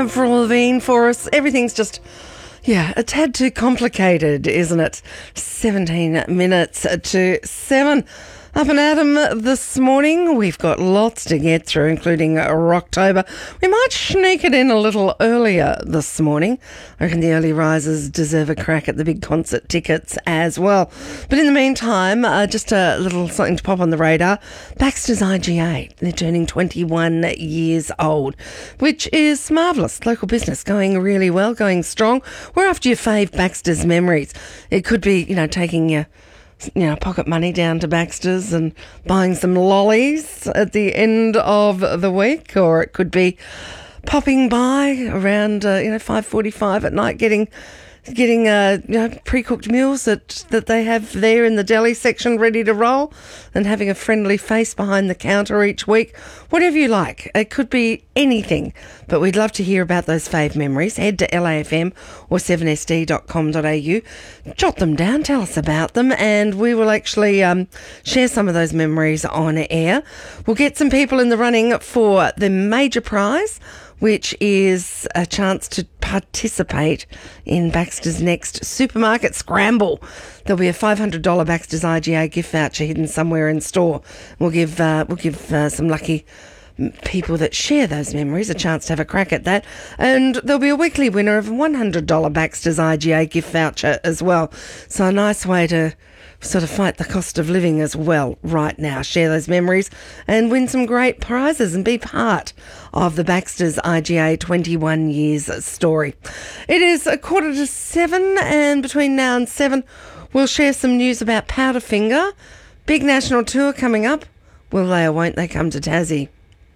Avril Lavigne for us. Everything's just, a tad too complicated, isn't it? 17 minutes to 7. Up and at 'em this morning. We've got lots to get through, including Rocktober. We might sneak it in a little earlier this morning. I reckon the early risers deserve a crack at the big concert tickets as well. But in the meantime, just a little something to pop on the radar. Baxter's IGA. They're turning 21 years old, which is marvellous. Local business going really well, going strong. We're after your fave Baxter's memories. It could be, taking your pocket money down to Baxter's and buying some lollies at the end of the week, or it could be popping by around 5:45 at night, getting pre-cooked meals that they have there in the deli section ready to roll, and having a friendly face behind the counter each week. Whatever you like. It could be anything, but we'd love to hear about those fave memories. Head to LAFM or 7sd.com.au. Jot them down, tell us about them, and we will actually share some of those memories on air. We'll get some people in the running for the major prize, which is a chance to participate in Baxter's next supermarket scramble. There'll be a $500 Baxter's IGA gift voucher hidden somewhere in store. We'll give some lucky people that share those memories a chance to have a crack at that. And there'll be a weekly winner of a $100 Baxter's IGA gift voucher as well. So a nice way to sort of fight the cost of living as well right now. Share those memories and win some great prizes and be part of the Baxter's IGA 21 years story. It is 6:45, and between now and 7 we'll share some news about Powderfinger. Big national tour coming up. Will they or won't they come to Tassie?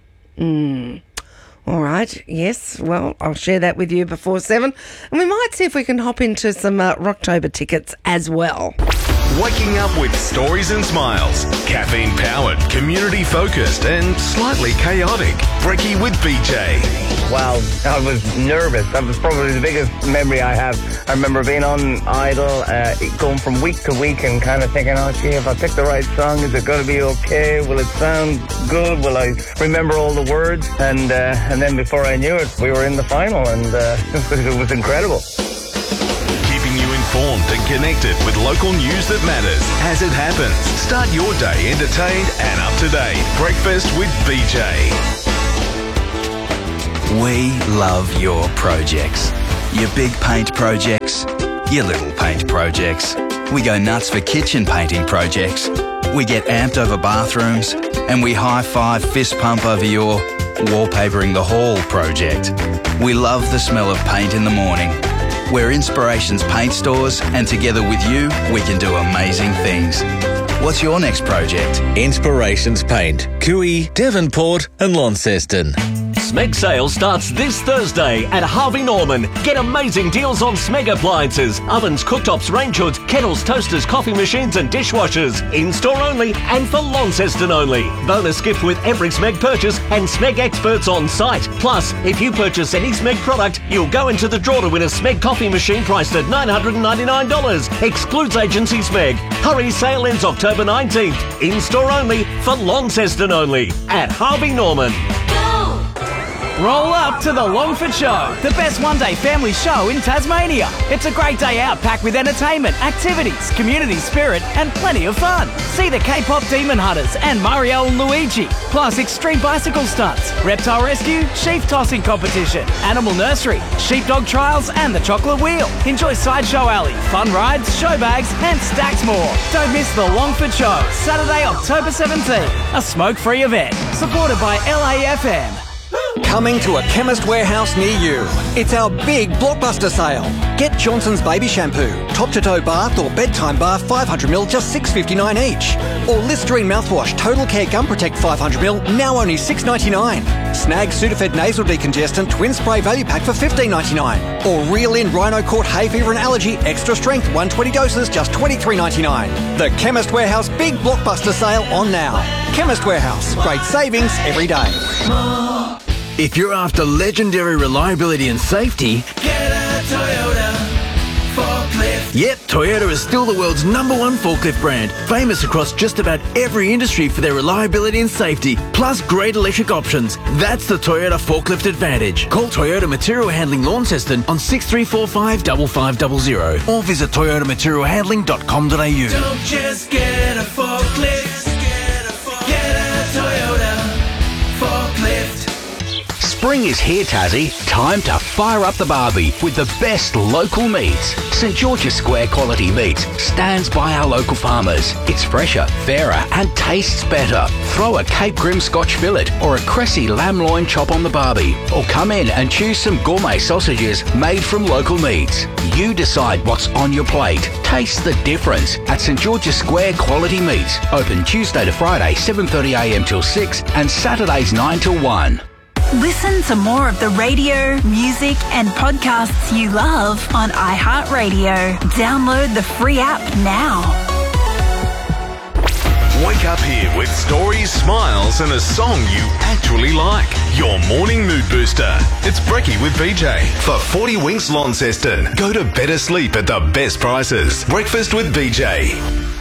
All right, yes, well, I'll share that with you before 7. And we might see if we can hop into some Rocktober tickets as well. Waking up with stories and smiles. Caffeine-powered, community-focused and slightly chaotic. Brekkie with BJ. Wow, I was nervous. That was probably the biggest memory I have. I remember being on Idol, going from week to week and kind of thinking, if I pick the right song, is it going to be okay? Will it sound good? Will I remember all the words? And then before I knew it, we were in the final, and it was incredible. Informed and connected with local news that matters as it happens. Start your day entertained and up to date. Breakfast with BJ. We love your projects. Your big paint projects, your little paint projects. We go nuts for kitchen painting projects. We get amped over bathrooms, and we high-five fist pump over your wallpapering the hall project. We love the smell of paint in the morning. We're Inspirations Paint Stores, and together with you, we can do amazing things. What's your next project? Inspirations Paint, Cooey, Devonport and Launceston. Smeg sale starts this Thursday at Harvey Norman. Get amazing deals on Smeg appliances, ovens, cooktops, range hoods, kettles, toasters, coffee machines and dishwashers. In-store only and for Launceston only. Bonus gift with every Smeg purchase and Smeg experts on site. Plus, if you purchase any Smeg product, you'll go into the draw to win a Smeg coffee machine priced at $999. Excludes agency Smeg. Hurry, sale ends October 19th. In-store only for Launceston only at Harvey Norman. Roll up to the Longford Show, the best one-day family show in Tasmania. It's a great day out packed with entertainment, activities, community spirit and plenty of fun. See the K-pop Demon Hunters and Mario and Luigi, plus extreme bicycle stunts, reptile rescue, sheep tossing competition, animal nursery, sheepdog trials and the chocolate wheel. Enjoy Sideshow Alley, fun rides, show bags and stacks more. Don't miss the Longford Show, Saturday, October 17th, a smoke-free event, supported by LAFM. Coming to a Chemist Warehouse near you. It's our big blockbuster sale. Get Johnson's Baby Shampoo, top-to-toe bath or bedtime bath 500ml, just $6.59 each. Or Listerine mouthwash, Total Care Gum Protect 500ml, now only $6.99. Snag Sudafed Nasal Decongestant Twin Spray Value Pack for $15.99. Or Reel In Rhino Court Hay Fever and Allergy Extra Strength 120 doses, just $23.99. The Chemist Warehouse Big Blockbuster Sale on now. Chemist Warehouse, great savings every day. If you're after legendary reliability and safety, get a Toyota. forklift. Yep, Toyota is still the world's #1 forklift brand, famous across just about every industry for their reliability and safety, plus great electric options. That's the Toyota forklift advantage. Call Toyota Material Handling Launceston on 6345 5500 or visit toyotamaterialhandling.com.au. Don't just get a forklift, get a Toyota forklift. Spring is here, Tassie. Time to fire up the barbie with the best local meats. St George's Square Quality Meats stands by our local farmers. It's fresher, fairer and tastes better. Throw a Cape Grim Scotch fillet or a Cressy lamb loin chop on the barbie. Or come in and choose some gourmet sausages made from local meats. You decide what's on your plate. Taste the difference at St George's Square Quality Meats. Open Tuesday to Friday 7:30am till 6 and Saturdays 9 till 1. Listen to more of the radio, music and podcasts you love on iHeartRadio. Download the free app now. Wake up here with stories, smiles and a song you actually like. Your morning mood booster. It's Brekkie with BJ. For 40 Winks Launceston. Go to better sleep at the best prices. Breakfast with BJ.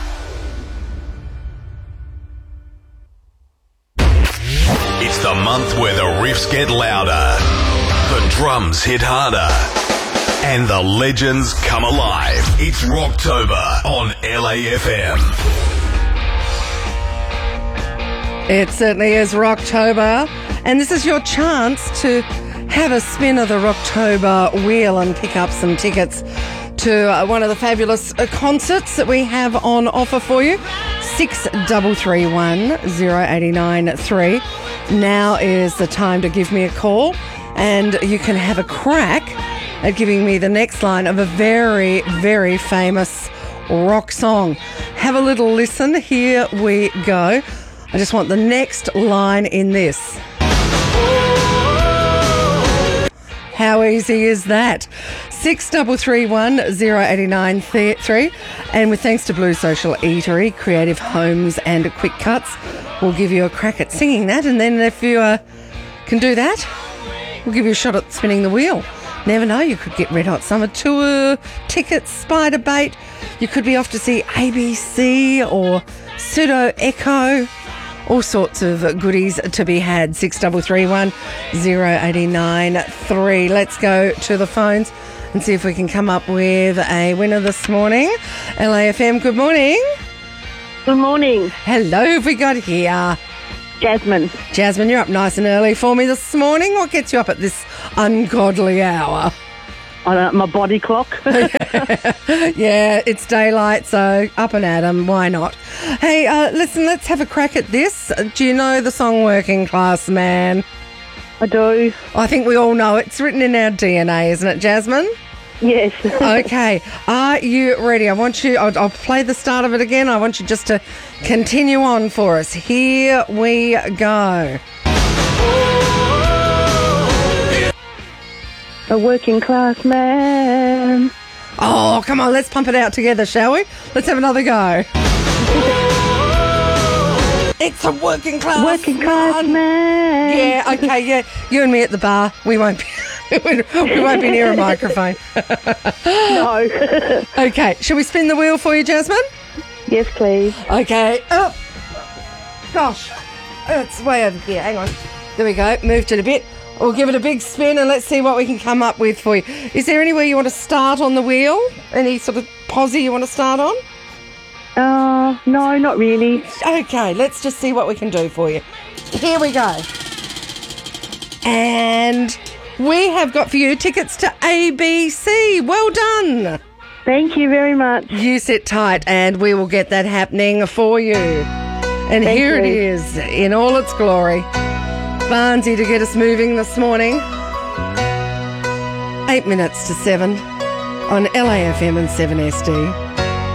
It's the month where the riffs get louder, the drums hit harder, and the legends come alive. It's Rocktober on LAFM. It certainly is Rocktober, and this is your chance to have a spin of the Rocktober wheel and pick up some tickets to one of the fabulous concerts that we have on offer for you. 6331 0893. Now is the time to give me a call, and you can have a crack at giving me the next line of a very, very famous rock song. Have a little listen. Here we go. I just want the next line in this. How easy is that? 6331 0893. And with thanks to Blue Social Eatery, Creative Homes and Quick Cuts, we'll give you a crack at singing that. And then if you can do that, we'll give you a shot at spinning the wheel. Never know, you could get Red Hot Summer Tour tickets, Spider Bait. You could be off to see ABC or Pseudo Echo. All sorts of goodies to be had. 6331 0893. Let's go to the phones and see if we can come up with a winner this morning. LAFM, good morning. Good morning. Hello, have we got here? Jasmine. Jasmine, you're up nice and early for me this morning. What gets you up at this ungodly hour? My body clock. Yeah, it's daylight, so up and at 'em. Why not? Hey, listen, let's have a crack at this. Do you know the song Working Class Man? I do. I think we all know it. It's written in our DNA, isn't it, Jasmine? Yes. Okay, are you ready? I'll play the start of it again. I want you just to continue on for us. Here we go. A working class man. Oh, come on, let's pump it out together, shall we? Let's have another go. It's a working class man. Yeah, okay, yeah. You and me at the bar. We won't be we won't be near a microphone. No. Okay, shall we spin the wheel for you, Jasmine? Yes, please. Okay. Oh. Gosh. It's way over here. Hang on. There we go. Moved it a bit. We'll give it a big spin and let's see what we can come up with for you. Is there anywhere you want to start on the wheel? Any sort of posse you want to start on? No, not really. Okay, let's just see what we can do for you. Here we go. And we have got for you tickets to ABC. Well done. Thank you very much. You sit tight and we will get that happening for you. And Thank here you. it is in all its glory. Barnsey to get us moving this morning. 8 minutes to 7 on LAFM and 7SD.